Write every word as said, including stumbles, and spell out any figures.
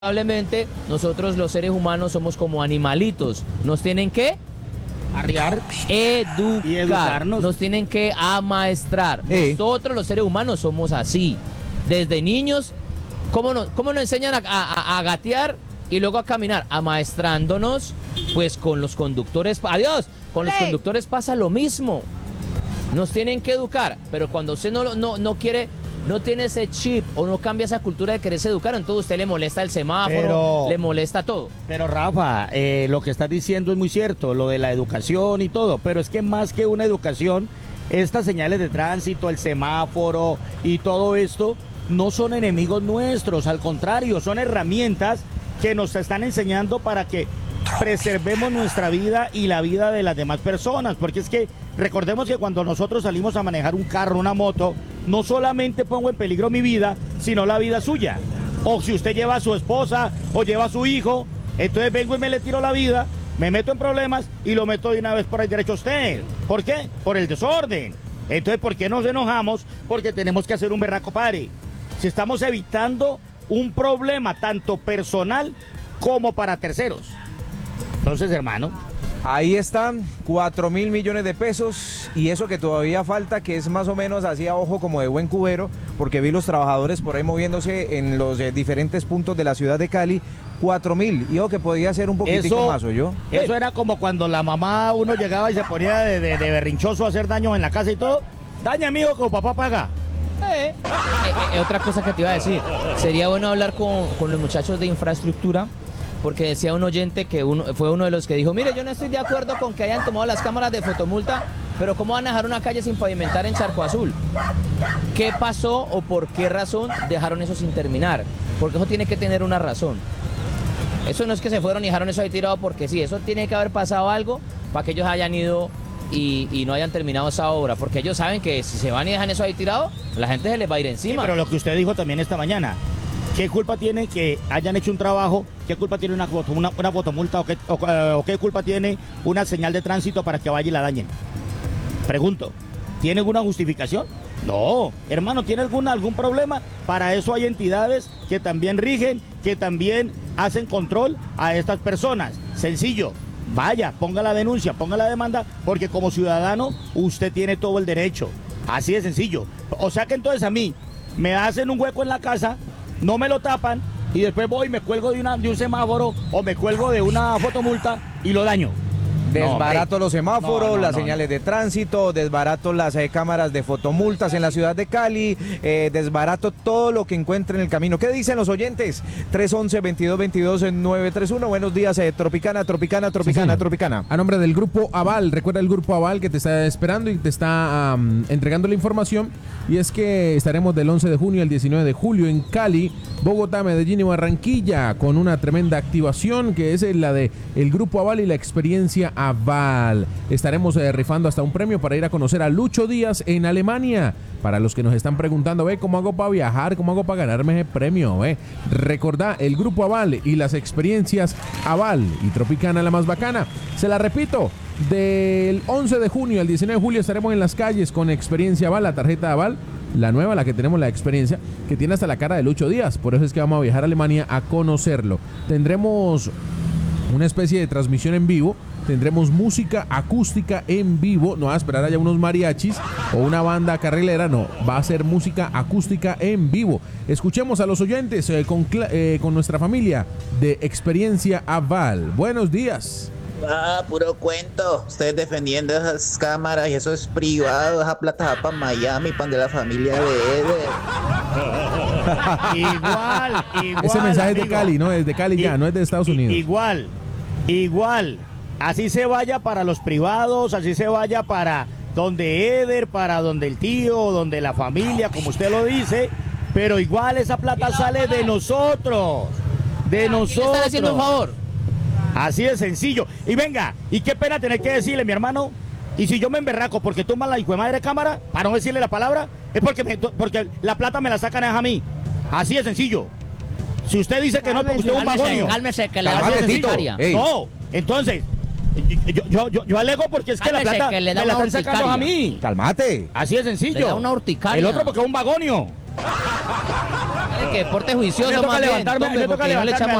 Lamentablemente, nosotros los seres humanos somos como animalitos. Nos tienen que Arriar educar, y educarnos. nos tienen que amaestrar. Sí. Nosotros los seres humanos somos así. Desde niños, ¿cómo nos, cómo nos enseñan a, a- a gatear y luego a caminar? Amaestrándonos, pues con los conductores. Adiós, con los Sí. conductores pasa lo mismo. Nos tienen que educar, pero cuando usted no, lo- no, no quiere, no tiene ese chip o no cambia esa cultura de quererse educar, entonces a usted le molesta el semáforo, Pero- le molesta todo. Pero Rafa, eh, lo que estás diciendo es muy cierto, lo de la educación y todo, pero es que más que una educación, estas señales de tránsito, el semáforo y todo esto no son enemigos nuestros, al contrario, son herramientas que nos están enseñando para que preservemos nuestra vida y la vida de las demás personas, porque es que recordemos que cuando nosotros salimos a manejar un carro, una moto, no solamente pongo en peligro mi vida, sino la vida suya. O si usted lleva a su esposa o lleva a su hijo, entonces vengo y me le tiro la vida, me meto en problemas y lo meto de una vez por el derecho a usted. ¿Por qué? Por el desorden. Entonces, ¿por qué nos enojamos? Porque tenemos que hacer un berraco pare. Si estamos evitando un problema tanto personal como para terceros. Entonces, hermano, Ahí están, cuatro mil millones de pesos y eso que todavía falta, que es más o menos así a ojo como de buen cubero, porque vi los trabajadores por ahí moviéndose en los eh, diferentes puntos de la ciudad de Cali, cuatro mil, y ojo que podía ser un poquitico eso, más, ¿o yo? eso era como cuando la mamá uno llegaba y se ponía de, de- de berrinchoso a hacer daño en la casa y todo. Daña, amigo, como papá paga. Eh, eh, eh, otra cosa que te iba a decir, sería bueno hablar con, con los muchachos de infraestructura, porque decía un oyente que uno, fue uno de los que dijo, mire, yo no estoy de acuerdo con que hayan tomado las cámaras de fotomulta, pero ¿cómo van a dejar una calle sin pavimentar en Charco Azul? ¿Qué pasó o por qué razón dejaron eso sin terminar? Porque eso tiene que tener una razón. Eso no es que se fueron y dejaron eso ahí tirado porque sí, eso tiene que haber pasado algo para que ellos hayan ido y, y no hayan terminado esa obra, porque ellos saben que si se van y dejan eso ahí tirado, la gente se les va a ir Sí, encima. pero lo que usted dijo también esta mañana, ¿qué culpa tiene que hayan hecho un trabajo? ¿Qué culpa tiene una, foto- una, una fotomulta o qué, o, eh, o qué culpa tiene una señal de tránsito para que vaya y la dañen? Pregunto, ¿tiene alguna justificación? No, hermano, ¿tiene alguna, algún problema? Para eso hay entidades que también rigen, que también hacen control a estas personas. Sencillo, vaya, ponga la denuncia, ponga la demanda, porque como ciudadano usted tiene todo el derecho. Así de sencillo. O sea que entonces a mí me hacen un hueco en la casa, no me lo tapan y después voy y me cuelgo de, una, de un semáforo o me cuelgo de una fotomulta y lo daño. Desbarato No, los semáforos, no, no, las no, señales de tránsito, desbarato las eh, cámaras de fotomultas en la ciudad de Cali, eh, desbarato todo lo que encuentre en el camino. ¿Qué dicen los oyentes? tres once, veintidós veintidós, nueve tres uno. Buenos días, eh, Tropicana, Tropicana, Tropicana, señor. Tropicana. A nombre del Grupo Aval, recuerda el Grupo Aval que te está esperando y te está am, entregando la información. Y es que estaremos del once de junio al diecinueve de julio en Cali, Bogotá, Medellín y Barranquilla con una tremenda activación que es la de el Grupo Aval y la experiencia Aval. Estaremos eh, rifando hasta un premio para ir a conocer a Lucho Díaz en Alemania. Para los que nos están preguntando, ve, ¿cómo hago para viajar? ¿Cómo hago para ganarme ese premio? Ve, recordá, el Grupo Aval y las experiencias Aval y Tropicana la más bacana. Se la repito, del once de junio al diecinueve de julio estaremos en las calles con experiencia Aval, la tarjeta Aval, la nueva, la que tenemos la experiencia, que tiene hasta la cara de Lucho Díaz. Por eso es que vamos a viajar a Alemania a conocerlo. Tendremos una especie de transmisión en vivo. Tendremos música acústica en vivo. No va a esperar allá unos mariachis o una banda carrilera. No, va a ser música acústica en vivo. Escuchemos a los oyentes eh, con, cla- eh, con nuestra familia de Experiencia Aval. Buenos días. Ah, puro cuento. Ustedes defendiendo esas cámaras y eso es privado. Esa plata va para Miami, para de la familia de Eder. Igual, igual. Ese mensaje es de amigo. Cali, ¿no? Es de Cali ya, I- no es de Estados i- Unidos. Igual, igual. Así se vaya para los privados, así se vaya para donde Eder, para donde el tío, donde la familia, como usted lo dice, pero igual esa plata sale de nosotros, de ¿Quién le nosotros. están haciendo un favor? Así de sencillo. Y venga, y qué pena tener que decirle, mi hermano, y si yo me emberraco porque toma la hijo de madre cámara, para no decirle la palabra, es porque, me- porque la plata me la sacan a mí. Así de sencillo. Si usted dice que no, porque usted es un Cálmese, vagonio. cálmese, que le da Cálmate, una Tito. urticaria. Ey. No, entonces, yo, yo, yo, yo alego porque es que la Cálmese, plata que le da me la una están sacando a urticaria. mí. Cálmate. Así de sencillo. Le da una urticaria. El otro porque es un vagonio. que deporte juicioso Me toca más bien, levantarme, hombre, me toca porque no le levantarme echamos